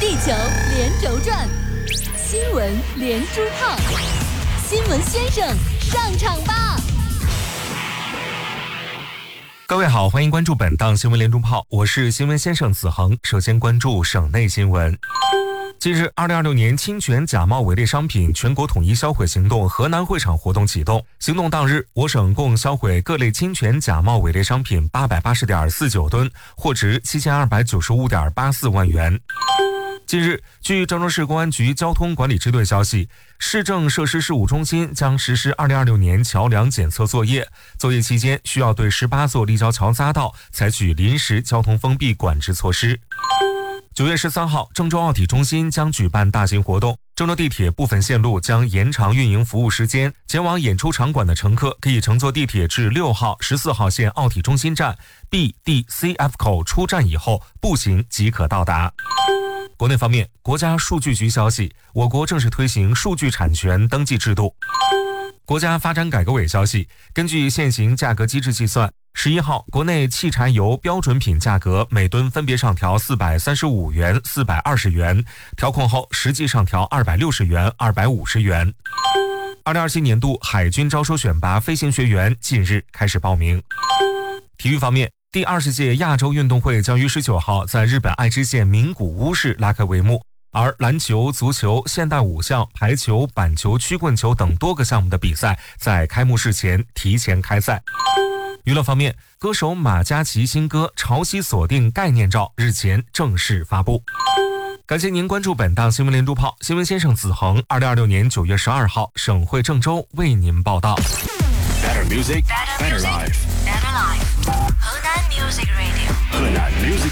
地球连轴转，新闻连珠炮，新闻先生上场吧！ 各位好，欢迎关注本档新闻连珠炮，我是新闻先生子恒。首先关注省内新闻。近日，2026年侵权假冒伪劣商品全国统一销毁行动河南会场活动启动。行动当日，我省共销毁各类侵权假冒伪劣商品880.49吨，货值7295.84万元。近日，据郑州市公安局交通管理支队消息，市政设施事务中心将实施2026年桥梁检测作业。作业期间，需要对18座立交桥匝道采取临时交通封闭管制措施。9月13号，郑州奥体中心将举办大型活动，郑州地铁部分线路将延长运营服务时间，前往演出场馆的乘客可以乘坐地铁至6号、14号线奥体中心站 B、D、C、F 口出站以后，步行即可到达。国内方面，国家数据局消息，我国正式推行数据产权登记制度。国家发展改革委消息，根据现行价格机制计算，11号国内汽柴油标准品价格每吨分别上调435元、420元，调控后实际上调260元、250元。2027年度海军招收选拔飞行学员近日开始报名。体育方面，第20届亚洲运动会将于19号在日本爱知县名古屋市拉开帷幕，而篮球、足球、现代五项、排球、板球、曲棍球等多个项目的比赛在开幕式前提前开赛。娱乐方面，歌手马嘉祺新歌《潮汐锁定》概念照日前正式发布。感谢您关注本档新闻连珠炮，新闻先生子恒，2026年9月12号，省会郑州为您报道。 Better music, better life. Better life. 河南 Music Radio. 河南 Music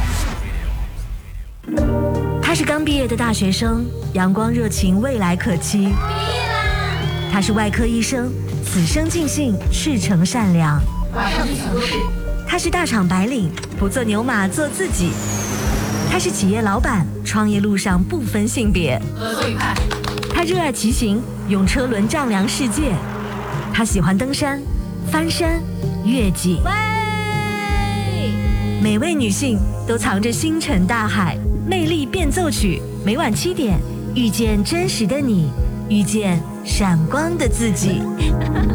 Radio. 他是刚毕业的大学生，阳光热情，未来可期。毕业啦！他是外科医生，此生尽兴，赤诚善良。 马上去抢救室。 他是大厂白领，不做牛马，做自己。他是企业老板，创业路上不分性别。 合作愉快。 他热爱骑行，用车轮丈量世界。他喜欢登山、翻山、越岭。每位女性都藏着星辰大海，魅力变奏曲，每晚7点，遇见真实的你，遇见闪光的自己。